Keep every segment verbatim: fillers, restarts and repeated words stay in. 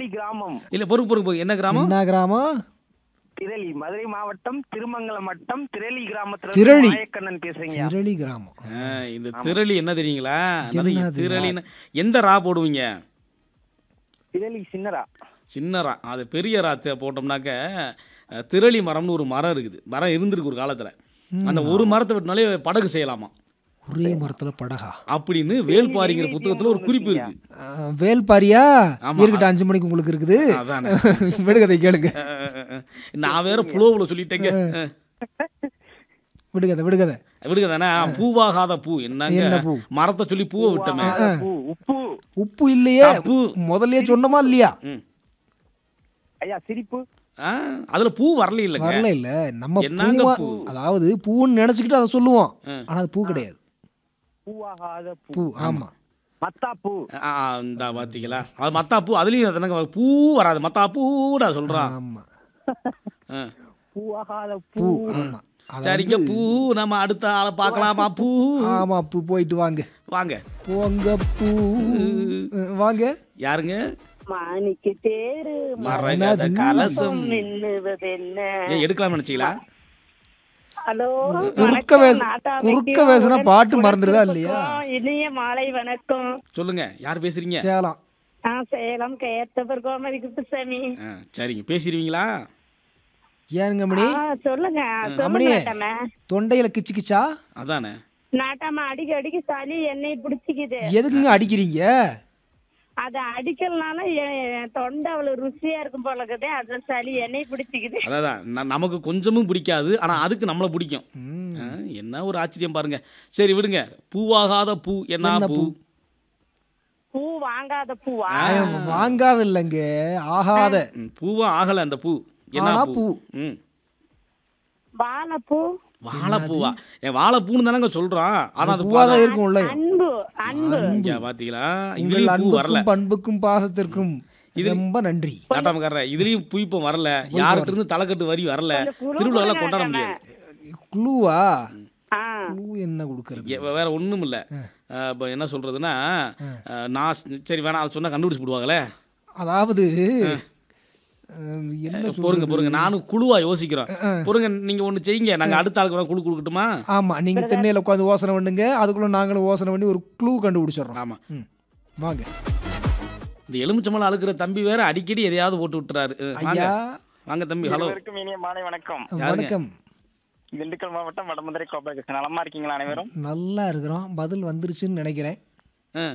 திரளி கிராமம். இல்ல பொறுப்பு பொறுப்பு என்ன கிராமம்? என்ன கிராமம்? திரளி, மதுரை மாவட்டம் திருமங்கலம் வட்டம் திரளி கிராமத்துல திரளி. மாயக்கண்ணன் பேசுறீங்க. திரளி கிராமம். ஆ, இந்த திரளி என்ன தெரியுங்களா? என்னது? திரளின்னு எந்த ரா போடுவீங்க? திரளி சின்னரா. சின்னரா. அது பெரிய ரா தே- போட்டோம்னாக்க அஹ், திரளி மரம்னு ஒரு மரம் இருக்குது. மரம் இருந்திருக்கு ஒரு காலத்தில். அந்த ஒரு மரத்தை வெட்டினாலே படகு செய்யலாமா ஒரே மரத்துல படகா? அப்படின்னு வேல்பாரிங்கிற புத்தகத்தில் ஒரு குறிப்பு இருக்கு. அஹ், வேல்பாரியா? ஆமா. இருக்கட்டும், அஞ்சு மணிக்கு உங்களுக்கு இருக்குது. அதானே. விடுகதை கேளுங்க. அஹ், அஹ், அஹ். நான் வேற புலோவில் சொல்லிட்டேங்க. அஹ். விடுகதை விடுகதை. விடுங்க தானே. பூவாகாத பூ என்ன என்னங்க? பூ? மரத்தை சொல்லி பூவை விட்டோமே. பூ, உப்பு. உப்பு இல்லையே. தப்பு. முதல்லயே சொன்னமா இல்லையா? ம். ஐயா சிரிப்பு. ஆ, அதுல பூ வரல இல்லைங்க. வரல இல்ல. நம்ம என்னங்க பூவா- பூ? அதாவது பூன்னு நினைச்சுக்கிட்டு அதை சொல்லுவோம். ம். ஆனா அது பூ கிடையாது. பூவாகாத பூ. பூ. ஆமா. மத்தாப்பூ. ஆ, இந்த பாத்தீங்களா? அது மத்தா பூ. அதுலயும் அதுதானங்க பூ வராது. மத்தா பூடா சொல்றான். ஆமா. ஆ. பூவாகாத பூ. பூ. ஆமா. அத சரிங்க வந்து- பூ. நம்ம அடுத்த ஆளை பார்க்கலாமா? பூ ஆமா, பூ. போயிட்டு வாங்க. வாங்க. போங்க பூ. அஹ், வாங்க. யாருங்க? மாணிக்கு தேரு மரகத கலசம். மின்னுவதென்ன. ஏன் எடுக்கலாம்னு நினைச்சீங்களா? ஹலோ, குறுக்க வணக்கம், பேச நாட்டாமைக்கு குறுக்க பேசுனா உடன் பாட்டு உடன் மறந்துடுதா இல்லையா? இருப்போம். இனிய மாலை வணக்கம். சொல்லுங்க, யார் பேசுறீங்க? சேலம். நான் சேலம் கேத்தவர் கோமதி குப்புசாமி. ஆ, சரிங்க. பேசிடுவீங்களா? ஏனுங்க மணி? ஆ, சொல்லுங்க சொல்லுங்க அம்மணி, நாட்டாம. தொண்டையில கிச்சு கிச்சா? அதானே. நாட்டாம அடிக்க அடிக்க சளி என்னை பிடிச்சிக்குது. எதுக்குங்க அடிக்கிறீங்க? அத அடிக்கலனால என் தொண்டை அவ்வளவு ருசியா இருக்கும் போல இருக்குது. அது சளி என்னை பிடிச்சிக்குது. அதான் ந- நமக்கு கொஞ்சமும் பிடிக்காது, ஆனா அதுக்கு நம்மள பிடிக்கும். ம். ஆ, என்ன ஒரு ஆச்சரியம் பாருங்க. சரி விடுங்க. பூவாகாத பூ என்ன என்ன பூ? பூ? பூ வாங்காத பூவா? ஆயம், வாங்காத இல்லைங்க, ஆகாத. ம், பூவா ஆகல அந்த பூ. என்ன ஆனா பூ? பூ. ம். வாழைப்பூ. வாழைப்பூவா? என் வாழைப்பூன்னு தானங்க சொல்றான். ஆனா அது பூவா தான் பாருங்க. இருக்கும்ல. அன்பு அன்பு. இங்க பாத்தீங்களா? உங்கள் இதுலயும் பூ வரல. அன்புக்கும் பண்புக்கும் பாசத்திற்கும் ரொம்ப நன்றி. நாட்டாமக்காரர் இதுலயும் பூ இப்போ வரல. யாருக்கு இருந்து தலைக்கட்டு வரி வரல. கொஞ்சம் குழு திருவிழாலாம் கொடுங்க கொண்டாட நாட்டாம. முடியாது. குழுவா? ஆ. குழு என்ன கொடுக்கறது? எ- வேற ஒண்ணும் இல்ல. அஹ், இப்ப என்ன சொல்றதுன்னா அஹ், நான் ஸ்- சரி வேணாம் அதை சொன்னா கண்டுபிடிச்சு போடுவாங்களே. அதாவது அஹ், என்ன பொறுங்க சொல்றது? பொறுங்க, நானும் குழுவா யோசிக்கிறோம். பொறுங்க, நீங்க ஒண்ணு செய்யுங்க. நாங்க அடுத்த ஆளுக்கு வேணா குழு கொடுக்கட்டுமா? ஆமா, நீங்க தென்னையில உட்காந்து யோசனை பண்ணுங்க, அதுக்குள்ள நாங்களும் யோசனை பண்ணி ஒரு க்ளூ கண்டுபிடிச்சிடுறோம். ஆமா. ம். வாங்க. இந்த எலுமிச்சம்பழம் அழுக்கிற தம்பி வேற அடிக்கடி எதையாவது போட்டு விட்டுறாரு. அஹ், வாங்க. ஐயா, வாங்க தம்பி. ஹலோ. இருவருக்கும் இனிய மாலை வணக்கம். வணக்கம். திண்டுக்கல் மாவட்டம் வடமதுரை கோபாலகிருஷ்ணன். நலமா இருக்கீங்களா அனைவரும்? நல்லா இருக்கிறோம். பதில் வந்துருச்சுன்னு நினைக்கிறேன். அஹ்.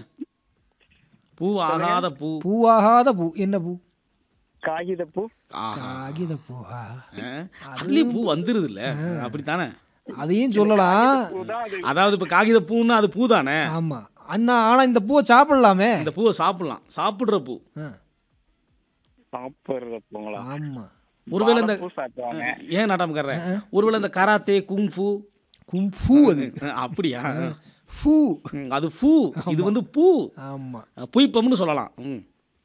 பூ ஆகாத பூ. பூவாகாத பூ என்ன பூ? காகித பூ. ஆஹா. காகித பூவா? அஹ். அதுலயும் பூ வந்துருது இல்ல? அப்படித்தானே? அதையும் சொல்லலாம். அதாவது இப்ப காகித பூன்னா அது பூ தானே. ஆமா அண்ணா, ஆனா இந்த பூவை சாப்பிடலாமே. இந்த பூவை சாப்பிடலாம். சாப்பிடுற பூ. ஆ, சாப்பிடுற பூங்களா? ஆமா. ஒருவேளை இந்த பூ சாப்பிடுவாங்க. ஏன் நாட்டாமக்காரர், ஒருவேளை இந்த கராத்தே குங்ஃபு கும்பூ அது. அப்படியா? பூ. ம், அது பூ. இது வந்து பூ. ஆமா. புய்ப்பம்னு சொல்லலாம். ம்.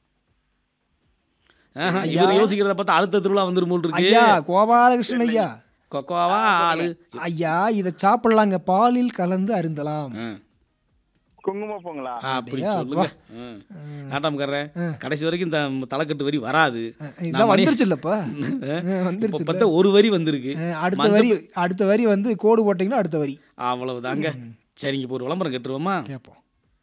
ஆஹா, இவர் யோசிக்கிறத பார்த்தா அடுத்த திருவிழா வந்துரும் போல் இருக்கு. ஐயா கோபாலகிருஷ்ணன் ஐயா, கொக்கோவா ஆளு. ஐயா இதை சாப்பிடலாங்க, பாலில் கலந்து அருந்தலாம். ம். குங்கும பூங்களா? அப்படி அப்படியா? சொல்லுங்க. ம். நாட்டாமக்காரர், கடைசி வரைக்கும் இந்த தலைக்கட்டு வரி வராது. இதான் வந்துருச்சு இல்லப்பா? இப்போ வந்துருச்சு. பார்த்தா ஒரு வரி வந்திருக்கு. அடுத்த வரி அடுத்த வரி வந்து கோடு போட்டீங்கன்னா அடுத்த வரி. அவ்வளவுதாங்க. சரிங்க, இப்போ ஒரு விளம்பரம் கேட்டுருவோமா? கேட்போம்.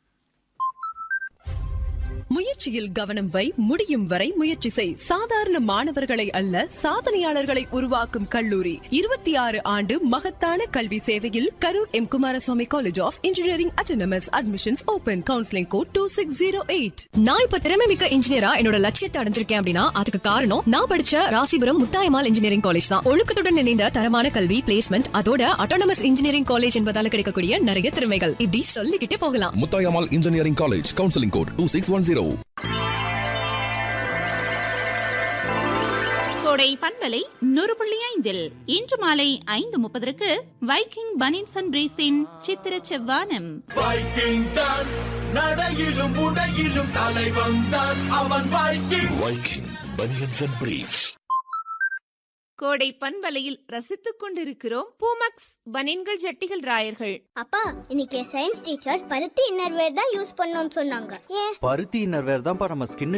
முயற்சியில் கவனம் வை, முடியும் வரை முயற்சி செய். சாதாரண மாணவர்களை அல்ல, சாதனையாளர்களை உருவாக்கும் கல்லூரி. இருபத்தி ஆறு ஆண்டு மகத்தான கல்வி சேவையில் Karur M Kumaraswamy college of engineering autonomous. Admissions open. Counselling code two six zero eight. நான் இப்ப திறமை மிக்க இன்ஜினியரா என்னோட லட்சியத்தை அடைஞ்சிருக்கேன் அப்படின்னா அதுக்கு காரணம் நான் படிச்ச ராசிபுரம் முத்தாயம்மாள் இன்ஜினியரிங் காலேஜ் தான். ஒழுக்கத்துடன் இணைந்த தரமான கல்வி, பிளேஸ்மெண்ட், அதோட அட்டானமஸ் இன்ஜினியரிங் காலேஜ் என்பதால கிடைக்கக்கூடிய நிறைய திறமைகள் இப்படி சொல்லிக்கிட்டே போகலாம். Muthayammal engineering college, counselling code two six one zero. கோடை பண்பலை நூறு புள்ளி ஐந்தில் இன்று மாலை ஐந்து முப்பதற்கு வைக்கிங் பனின்ஸ் அண்ட் பிரீவ்ஸின் சித்திர செவ்வானம். வைக்கிங் தான் நடையிலும் உடையிலும் தலைவன் தான் அவன். Viking Viking banians and briefs. கோடை பண்பலையில் ரசித்துக் கொண்டிருக்கிறோம் பூமக்ஸ் பனின்கள் ஜட்டிகள் ராயர்கள். அப்பா, இன்னைக்கு சயின்ஸ் டீச்சர் பருத்தி இன்னர்வேர் தான் யூஸ் பண்ணணும்னு சொன்னாங்க. ஏன்? பருத்தி இன்னர்வேர் தான்ப்பா நம்ம ஸ்கின்